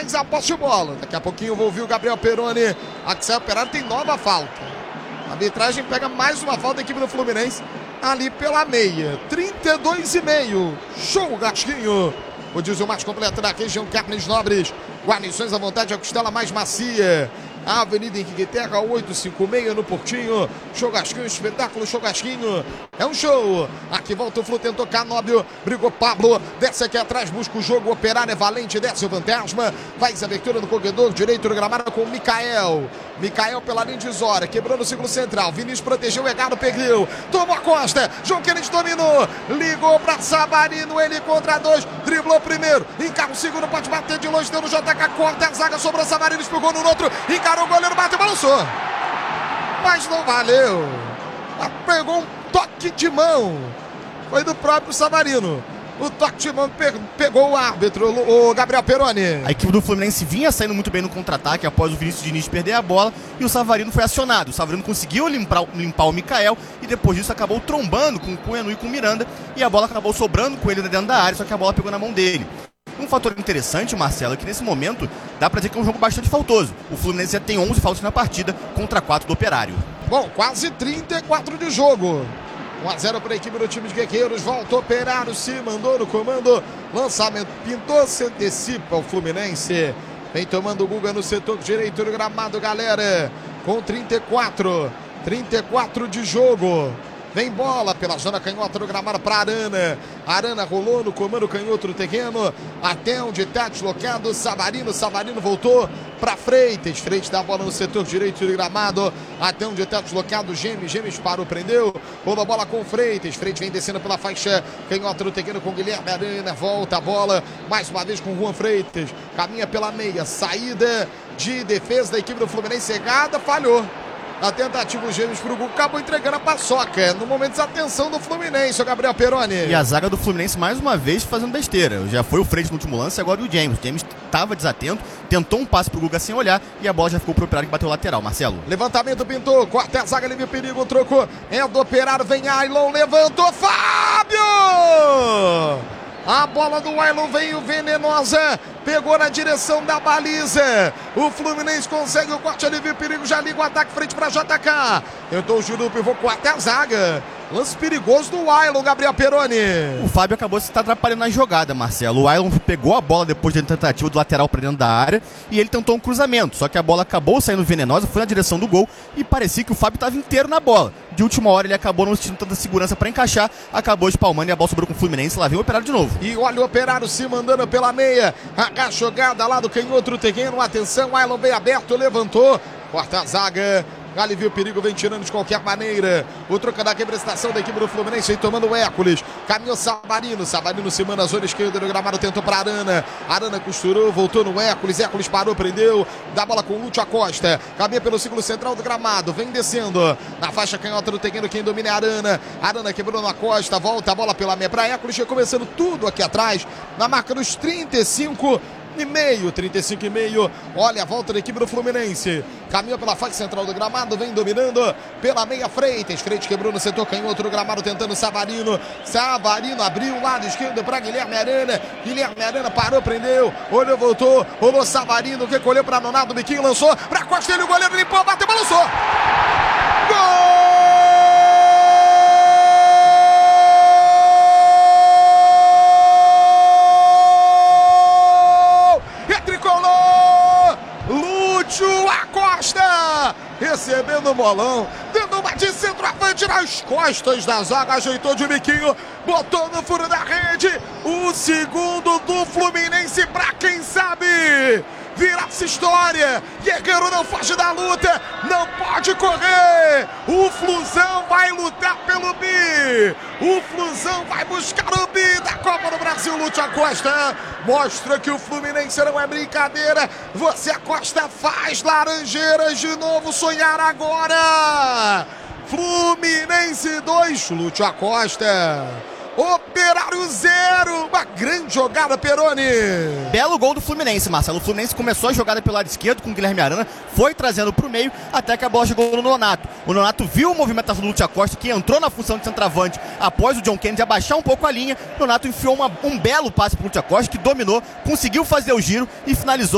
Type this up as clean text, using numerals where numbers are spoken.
Fluminense a posse de bola. Daqui a pouquinho eu vou ouvir o Gabriel Peroni. Axel Operário tem nova falta. A arbitragem pega mais uma falta da equipe do Fluminense ali pela meia. 32,5. Show, Gasquinho. O diesel mais completo da região, carnes nobres, guarnições à vontade, a costela mais macia. A Avenida Henrique Terra, 856 no Portinho. Churrasquinho, espetáculo, churrasquinho. É um show. Aqui volta o Flu, tentou Canóbio. Brigou Pablo. Desce aqui atrás, busca o jogo. Operário é valente, desce o Fantasma. Faz a abertura no corredor direito do gramado com o Mikael. Mikael pela linha de Zora, quebrou no círculo central. Vinícius protegeu, Egado perdeu. Tomou a costa. João Kennedy dominou. Ligou pra Savarino, ele contra dois. Driblou primeiro. Encara o segundo, pode bater de longe. Deu no JK, corta a zaga, sobrou Savarino, espigou no outro. Encarou o goleiro, bateu, balançou. Mas não valeu. Pegou um toque de mão. Foi do próprio Savarino. O toque de mão pegou o árbitro, o Gabriel Peroni. A equipe do Fluminense vinha saindo muito bem no contra-ataque após o Vinícius Diniz perder a bola e o Savarino foi acionado. O Savarino conseguiu limpar o Mikael e depois disso acabou trombando com o Cunhanu e com o Miranda e a bola acabou sobrando com ele dentro da área, só que a bola pegou na mão dele. Um fator interessante, Marcelo, é que nesse momento dá pra dizer que é um jogo bastante faltoso. O Fluminense já tem 11 faltas na partida contra 4 do Operário. Bom, quase 34 de jogo. 1-0 para a equipe do time de Guerreiros. Volta o Operário, se mandou no comando. Lançamento pintou, se antecipa o Fluminense. Vem tomando o Guga no setor direito do gramado, galera. Com 34 de jogo. Vem bola pela zona canhota do gramado para Arana. Arana rolou no comando canhoto do terreno. Até onde está deslocado Savarino. Savarino voltou para Freitas. Freitas dá a bola no setor direito do gramado. Até onde está deslocado Gêmeos. Gêmeos parou, prendeu. Rolou a bola com Freitas. Freitas vem descendo pela faixa canhota do terreno com Guilherme Arana. Volta a bola mais uma vez com Juan Freitas. Caminha pela meia. Saída de defesa da equipe do Fluminense. Cegada, falhou. A tentativa dos Gêmeos pro Guga acabou entregando a paçoca. No momento de desatenção do Fluminense, o Gabriel Peroni. E a zaga do Fluminense mais uma vez fazendo besteira. Já foi o Freitas no último lance, agora o James. O James estava desatento, tentou um passe pro Guga sem olhar e a bola já ficou pro Operário que bateu o lateral. Marcelo. Levantamento pintou, corta a zaga, ele viu o perigo, trocou. É do Operário, vem Ailon, levantou, Fábio! A bola do Ailon veio venenosa, pegou na direção da baliza. O Fluminense consegue o corte, alivia o perigo, já liga o ataque frente para JK. Tentou o Juru, pivô, corta a zaga. Lance perigoso do Ailon, Gabriel Peroni. O Fábio acabou se atrapalhando na jogada, Marcelo. O Ailon pegou a bola depois da tentativa do lateral para dentro da área e ele tentou um cruzamento. Só que a bola acabou saindo venenosa, foi na direção do gol e parecia que o Fábio estava inteiro na bola. De última hora ele acabou não sentindo tanta segurança para encaixar, acabou espalmando e a bola sobrou com o Fluminense. Lá vem o Operário de novo. E olha o Operário se mandando pela meia. A jogada lá do canhoto terreno. Atenção, Ailon bem aberto, levantou. Corta a zaga. Alivia o perigo, vem tirando de qualquer maneira. O troca da representação da equipe do Fluminense, aí tomando o Hércules. Caminhou Savarino. Savarino se manda na zona esquerda do gramado, tentou para Arana. Arana costurou, voltou no Hércules. Hércules parou, prendeu. Dá a bola com o Lúcio Acosta. Caminha pelo círculo central do gramado. Vem descendo na faixa canhota do terreno. Quem domina é Arana. Arana quebrou na Costa. Volta a bola pela meia para Hércules. Chega começando tudo aqui atrás. Na marca dos 35,5. Olha a volta da equipe do Fluminense. Caminhou pela faixa central do gramado, vem dominando pela meia Freitas. Freitas quebrou no setor canhoto do gramado, tentando Savarino. Savarino abriu o lado esquerdo para Guilherme Arana. Guilherme Arana parou, prendeu. Olhou, voltou. Rolou Savarino, recolheu para Nonato. Biquinho lançou para Costa. Ele, o goleiro limpou, bateu, balançou. Gol! Acosta recebendo o bolão, dando uma de centroavante nas costas da zaga, ajeitou de biquinho, botou no furo da rede. O segundo do Fluminense para quem sabe virar essa história. Guerreiro não foge da luta, não pode correr. O Flusão vai lutar pelo bi. O Flusão vai buscar o bi da Copa do Brasil. Lúcio Acosta mostra que o Fluminense não é brincadeira. Você, Acosta, faz Laranjeiras de novo sonhar agora. Fluminense 2, Lúcio Acosta. Operário 0, uma grande jogada, Peroni. Belo gol do Fluminense, Marcelo. O Fluminense começou a jogada pelo lado esquerdo com o Guilherme Arana, foi trazendo para o meio até que a bola chegou no Nonato. O Nonato viu a movimentação do Lúcio Acosta, que entrou na função de centroavante após o John Kennedy abaixar um pouco a linha. O Nonato enfiou um belo passe para o Lúcio Acosta, que dominou, conseguiu fazer o giro e finalizou.